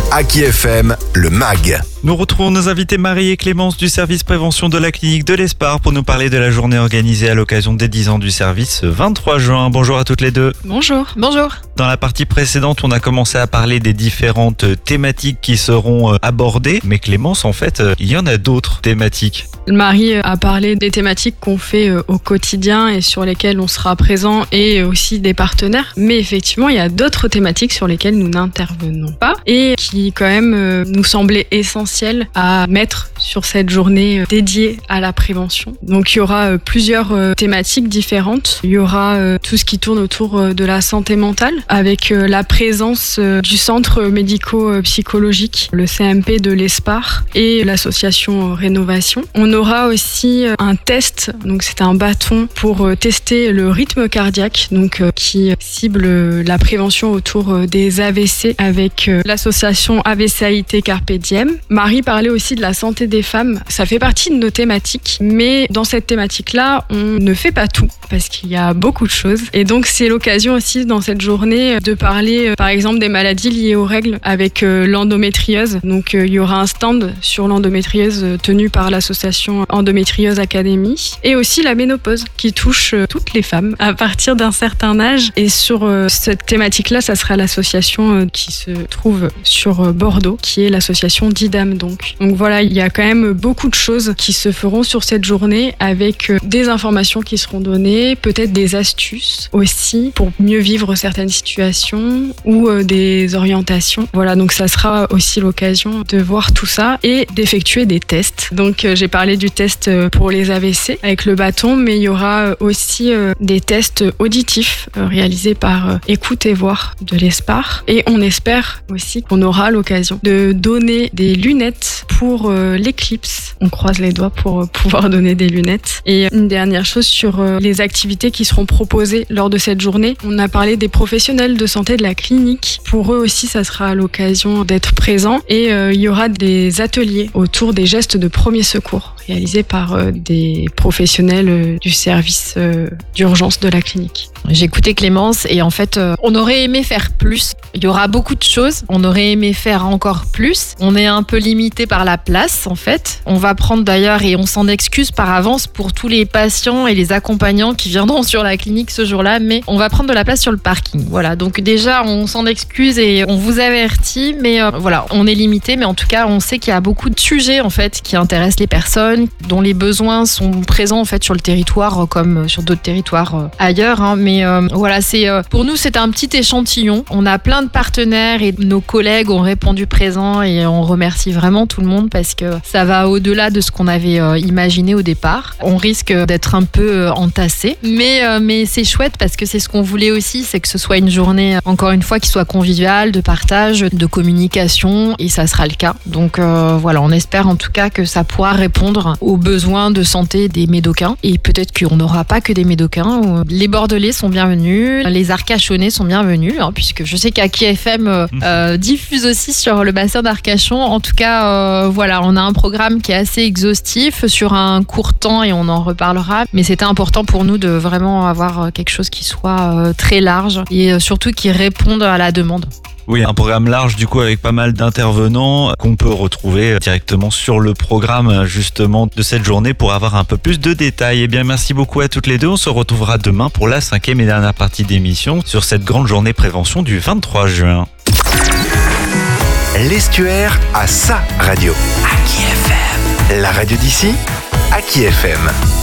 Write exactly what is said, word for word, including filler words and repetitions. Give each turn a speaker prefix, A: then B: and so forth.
A: Aki F M, le M A G.
B: Nous retrouvons nos invités Marie et Clémence du service prévention de la clinique de l'Espar pour nous parler de la journée organisée à l'occasion des dix ans du service ce vingt-trois juin. Bonjour à toutes les deux.
C: Bonjour. Bonjour.
B: Dans la partie précédente, on a commencé à parler des différentes thématiques qui seront abordées. Mais Clémence, en fait, il y en a d'autres thématiques.
C: Marie a parlé des thématiques qu'on fait au quotidien et sur lesquelles on sera présent et aussi des partenaires. Mais effectivement, il y a d'autres thématiques sur lesquelles nous n'intervenons pas et qui quand même nous semblaient essentielles à mettre sur cette journée dédiée à la prévention. Donc il y aura plusieurs thématiques différentes. Il y aura tout ce qui tourne autour de la santé mentale avec la présence du centre médico-psychologique, le C M P de l'Espar et l'association Rénovation. On aura aussi un test, donc c'est un bâton pour tester le rythme cardiaque, donc qui cible la prévention autour des A V C avec l'association A V C A I T Carpe Diem. Marie parlait aussi de la santé des femmes. Ça fait partie de nos thématiques, mais dans cette thématique-là, on ne fait pas tout parce qu'il y a beaucoup de choses. Et donc, c'est l'occasion aussi dans cette journée de parler, par exemple, des maladies liées aux règles avec l'endométriose. Donc, il y aura un stand sur l'endométriose tenu par l'association Endométriose Academy et aussi la ménopause qui touche toutes les femmes à partir d'un certain âge. Et sur cette thématique-là, ça sera l'association qui se trouve sur Bordeaux, qui est l'association Didam. Donc. donc voilà, il y a quand même beaucoup de choses qui se feront sur cette journée avec des informations qui seront données, peut-être des astuces aussi pour mieux vivre certaines situations ou des orientations. Voilà, donc ça sera aussi l'occasion de voir tout ça et d'effectuer des tests. Donc j'ai parlé du test pour les A V C avec le bâton, mais il y aura aussi des tests auditifs réalisés par Écoute et Voir de l'Espar. Et on espère aussi qu'on aura l'occasion de donner des lunettes pour euh, l'éclipse. On croise les doigts pour euh, pouvoir donner des lunettes. Et une dernière chose sur euh, les activités qui seront proposées lors de cette journée. On a parlé des professionnels de santé de la clinique. Pour eux aussi, ça sera l'occasion d'être présents. Et euh, il y aura des ateliers autour des gestes de premier secours réalisés par euh, des professionnels euh, du service euh, d'urgence de la clinique.
D: J'ai écouté Clémence et en fait, euh, on aurait aimé faire plus. Il y aura beaucoup de choses. On aurait aimé faire encore plus. On est un peu limité par la place, en fait. On va prendre d'ailleurs, et on s'en excuse par avance pour tous les patients et les accompagnants qui viendront sur la clinique ce jour-là, mais on va prendre de la place sur le parking. Voilà, donc déjà, on s'en excuse et on vous avertit, mais euh, voilà, on est limité, mais en tout cas, on sait qu'il y a beaucoup de sujets, en fait, qui intéressent les personnes, dont les besoins sont présents, en fait, sur le territoire, comme sur d'autres territoires euh, ailleurs, hein, mais euh, voilà, c'est euh, pour nous, c'est un petit échantillon. On a plein de partenaires et nos collègues ont répondu présent et on remercie vraiment tout le monde parce que ça va au-delà de ce qu'on avait euh, imaginé au départ. On risque d'être un peu euh, entassé, mais, euh, mais c'est chouette parce que c'est ce qu'on voulait aussi, c'est que ce soit une journée, encore une fois, qui soit conviviale, de partage, de communication, et ça sera le cas. Donc euh, voilà, on espère en tout cas que ça pourra répondre aux besoins de santé des Médocains, et peut-être qu'on n'aura pas que des Médocains. Les Bordelais sont bienvenus, les Arcachonnais sont bienvenus, hein, puisque je sais qu'Aki F M euh, euh, diffuse aussi sur le bassin d'Arcachon. En tout cas, euh, voilà, on a un programme qui est assez exhaustif sur un court temps et on en reparlera. Mais c'était important pour nous de vraiment avoir quelque chose qui soit euh, très large et euh, surtout qui réponde à la demande.
B: Oui, un programme large du coup avec pas mal d'intervenants qu'on peut retrouver directement sur le programme justement de cette journée pour avoir un peu plus de détails. Eh bien, merci beaucoup à toutes les deux. On se retrouvera demain pour la cinquième et dernière partie d'émission sur cette grande journée prévention du vingt-trois juin.
A: L'Estuaire a sa radio. Aki F M. La radio d'ici, Aki F M.